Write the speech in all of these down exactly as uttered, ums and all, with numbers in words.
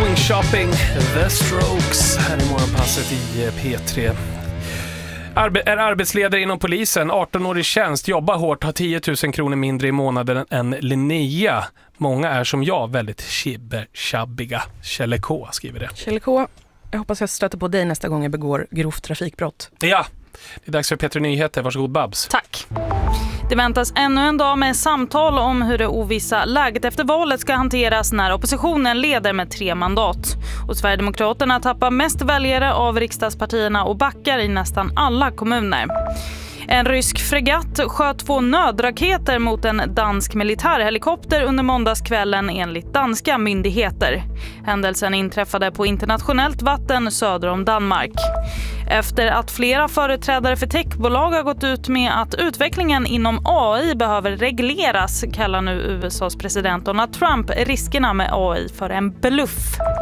Going Shopping, The Strokes, här i morgonpasset i P tre. Arbe- är arbetsledare inom polisen, arton-årig tjänst, jobbar hårt, har tio tusen kronor mindre i månaden än Linnea. Många är som jag väldigt kibber-tjabbiga. Kjelle K skriver det. Kjelle K, jag hoppas jag stöter på dig nästa gång jag begår grovt trafikbrott. Ja, det är dags för P tre Nyheter. Varsågod Babs. Tack. Det väntas ännu en dag med samtal om hur det ovissa läget efter valet ska hanteras när oppositionen leder med tre mandat. Och Sverigedemokraterna tappar mest väljare av riksdagspartierna och backar i nästan alla kommuner. En rysk fregatt sköt två nödraketer mot en dansk militärhelikopter under måndagskvällen enligt danska myndigheter. Händelsen inträffade på internationellt vatten söder om Danmark. Efter att flera företrädare för techbolag har gått ut med att utvecklingen inom A I behöver regleras kallar nu U S A:s president Donald Trump riskerna med A I för en bluff.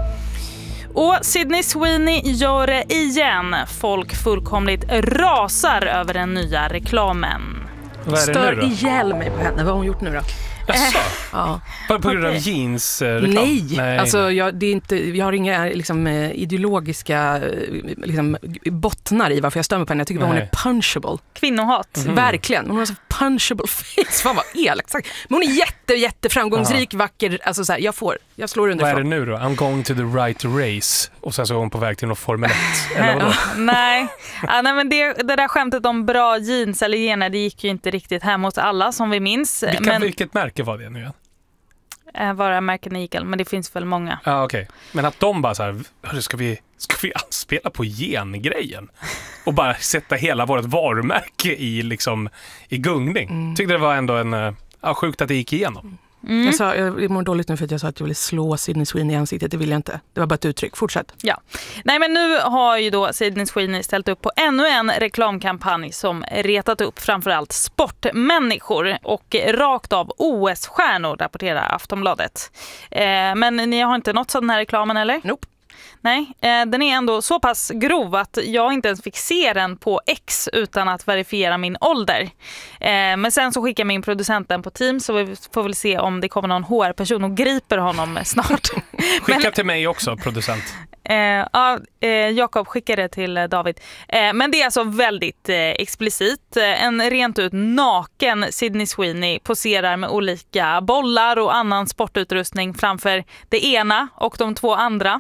Och Sydney Sweeney gör det igen. Folk fullkomligt rasar över den nya reklamen. Vad är det Stör nu då? ihjäl mig på henne. Vad har hon gjort nu då? Jaså? Ja. På, på grund av Okej. jeans-reklam? Nej, Nej. alltså jag, det är inte, jag har inga liksom, eh, ideologiska eh, liksom, bottnar i varför jag stämmer på henne. Jag tycker bara hon är Nej. punchable. Kvinnohat. Mhm. Verkligen. Hon har så punchable face. Fan vad elakt sagt. Men hon är jätte, jätte framgångsrik, vacker. Alltså så här, jag får, jag slår Vad är underifrån. det nu då? I'm going to the right race. Och sen så är hon på väg till någon Formel ett. Eller vadå? nej. Ja, nej, men det, det där skämtet om bra jeans eller gener, det gick ju inte riktigt hem hos alla som vi minns. Vilka, men vilket märke var det nu igen? eh, var American Eagle, men det finns väl många. Ja, okej. Okay. Men att de bara så här, hörru, ska vi, ska vi anspela på gengrejen? Och bara sätta hela vårt varumärke i, liksom, i gungning. Mm. Tyckte det var ändå en, eh, ja, sjukt att det gick igenom. Mm. Jag, sa, jag mår dåligt nu för att jag sa att jag ville slå Sydney Sweeney i ansiktet. Det vill jag inte. Det var bara ett uttryck. Fortsätt. Ja. Nej, men nu har ju då Sydney Sweeney ställt upp på ännu en reklamkampanj som retat upp framförallt sportmänniskor och rakt av O S-stjärnor, rapporterar Aftonbladet. Eh, men ni har inte nått den här reklamen, eller? Nope. Nej, eh, den är ändå så pass grov att jag inte ens fick se den på X utan att verifiera min ålder. Eh, men sen så skickar min producenten på Teams, så vi får väl se om det kommer någon H R-person och griper honom snart. Skicka Men- till mig också, producent. Eh, ja, eh, Jakob skickade till eh, David. Eh, men det är alltså väldigt eh, explicit. Eh, en rent ut naken Sydney Sweeney poserar med olika bollar och annan sportutrustning framför det ena och de två andra.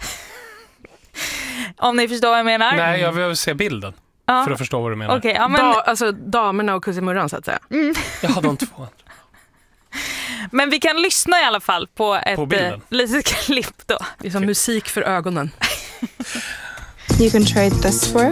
Om ni förstår vad jag menar. Nej, jag vill se bilden Ja. för att förstå vad du menar. Okej, ja, men, Da, alltså damerna och Kussimurran så att säga. Jag har de två. men vi kan lyssna i alla fall på ett På bilden. eh, litet klipp då. Det är som musik för ögonen. You can trade this sport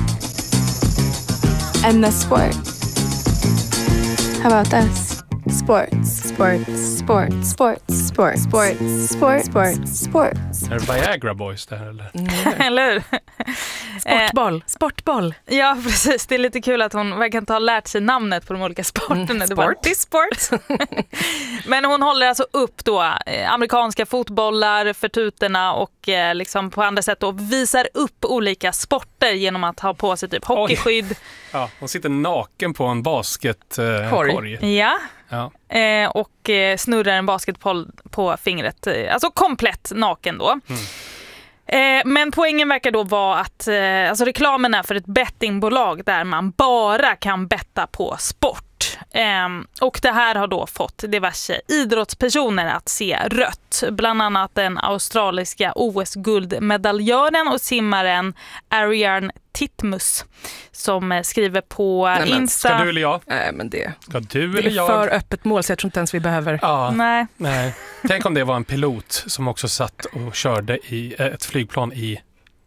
and this sport. How about this? Sports, sports, sports, sports, sports, sports, sports, sports, sports. Är det Viagra Boys det här eller? Eller hur? Sportboll, sportboll. Ja, precis. Det är lite kul att hon verkar inte ha lärt sig namnet på de olika sporterna. Mm, Det var sport. this sport. Men hon håller alltså upp då eh, amerikanska fotbollar för tutorna och eh, liksom på andra sätt då visar upp olika sporter genom att ha på sig typ hockeyskydd. Ja, hon sitter naken på en basketkorg. Eh, Korg. korg. Ja. Ja. Eh, och eh, snurrar en basketboll på fingret. Eh, alltså komplett naken då. Mm. Eh, men poängen verkar då vara att eh, alltså reklamen är för ett bettingbolag där man bara kan betta på sport. Eh, och det här har då fått diverse idrottspersoner att se rött. Bland annat den australiska O S-guldmedaljören och simmaren Ariarne Titmus som eh, skriver på Nej, men, Insta. Ska du eller jag? Nej, men det, Ska du det eller är jag? för öppet mål så jag tror inte ens vi behöver. Ja, Nej. nej. Tänk om det var en pilot som också satt och körde i eh, ett flygplan i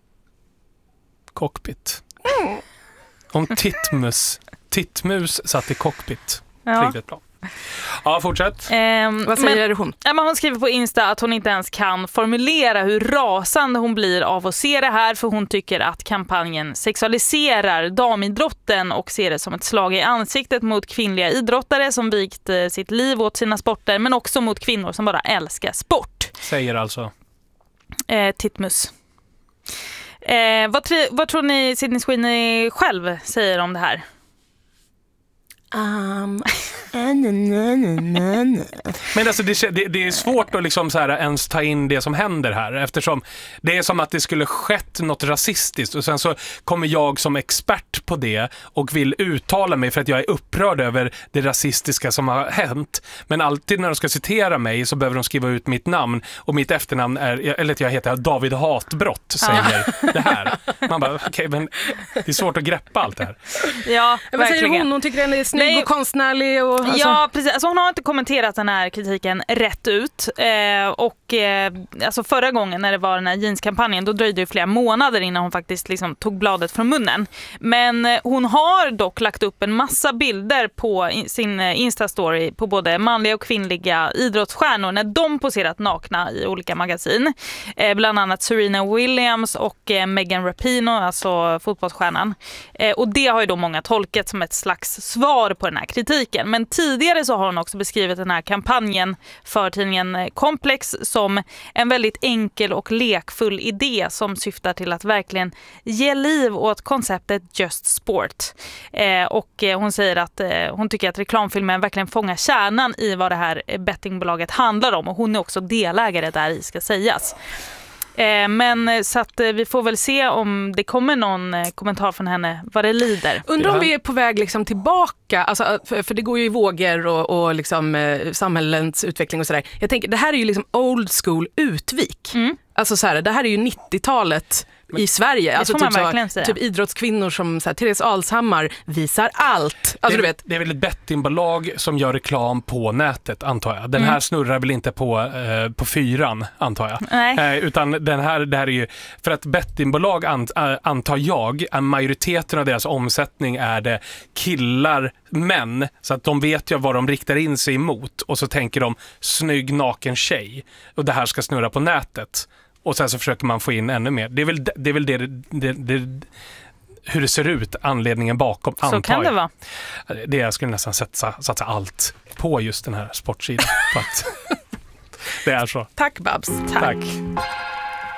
cockpit. Om Titmus, Titmus satt i cockpit. Ja. Flygplan. Ja, fortsätt. Ehm, Vad men, säger hon? ja, men hon skriver på Insta att hon inte ens kan formulera hur rasande hon blir av att se det här, för hon tycker att kampanjen sexualiserar damidrotten och ser det som ett slag i ansiktet mot kvinnliga idrottare som vikt eh, sitt liv åt sina sporter, men också mot kvinnor som bara älskar sport. Säger alltså. Eh, Titmus. Eh, vad, tri- vad tror ni Sydney Sweeney själv säger om det här? Um, Men alltså det, det, det är svårt att liksom så här ens ta in det som händer här, eftersom det är som att det skulle skett något rasistiskt och sen så kommer jag som expert på det och vill uttala mig för att jag är upprörd över det rasistiska som har hänt. Men alltid när de ska citera mig så behöver de skriva ut mitt namn och mitt efternamn är, eller jag heter David Hatbrott, säger ja. det här. Man bara, okej, okay, men det är svårt att greppa allt det här. Ja, vad säger hon? Hon tycker den är snygg Nej. och konstnärlig. Och, alltså. Ja, precis. Alltså, hon har inte kommenterat den här kritiken rätt ut. Eh, och eh, alltså förra gången när det var den här jeanskampanjen, då dröjde det flera månader innan hon faktiskt liksom tog bladet från munnen. Men eh, hon har dock lagt upp en massa bilder på in, sin Insta-story på både manliga och kvinnliga idrottsstjärnor när de poserat nakna i olika magasin. Eh, bland annat Serena Williams och eh, Megan Rapinoe, alltså fotbollsstjärnan. Eh, och det har ju då många tolkat som ett slags svar på den här kritiken. Men tidigare så har hon också beskrivit den här kampanjen för tidningen Complex som en väldigt enkel och lekfull idé som syftar till att verkligen ge liv åt konceptet Just Sport. Eh, och eh, hon säger att eh, hon tycker att reklamfilmen verkligen fångar kärnan i vad det här bettingbolaget handlar om och hon är också delägare där i, ska sägas. Men så att vi får väl se om det kommer någon kommentar från henne vad det lider. Undrar om vi är på väg liksom tillbaka, alltså, för, för det går ju i vågor och, och liksom, eh, samhällens utveckling och sådär. Jag tänker, det här är ju liksom old school Utvik. Mm. Alltså så här, det här är ju nittiotalet i Sverige. Alltså typ, så, typ idrottskvinnor som så här, Therese Alshammar visar allt. Alltså, det, är, du vet. det är väl ett bettingbolag som gör reklam på nätet, antar jag. Den mm. här snurrar väl inte på, eh, på fyran, antar jag. Nej. Eh, utan den här, det här är ju, för att bettingbolag ant, äh, antar jag, är majoriteten av deras omsättning är det killar, män. Så att de vet ju vad de riktar in sig emot. Och så tänker de, snygg naken tjej. Och det här ska snurra på nätet. Och sen så försöker man få in ännu mer. Det är väl det, är väl det, det, det hur det ser ut, anledningen bakom, så antar kan det vara. Det jag skulle nästan satsa, satsa allt på just den här sportsidan. För att det är så. Tack Babs. Tack. Tack.